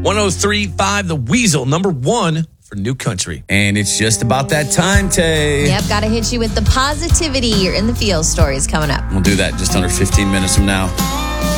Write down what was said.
103.5 The Weasel, number one for New Country. And it's just about that time, Tay. Yep, got to hit you with the positivity. You're in the field stories coming up. We'll do that just under 15 minutes from now.